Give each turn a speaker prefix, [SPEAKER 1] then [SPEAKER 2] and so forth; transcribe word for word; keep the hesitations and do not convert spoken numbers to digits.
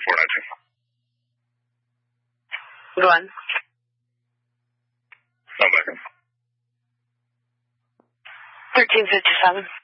[SPEAKER 1] four nineteen.
[SPEAKER 2] Go on.
[SPEAKER 1] No, back.
[SPEAKER 2] thirteen fifty-seven.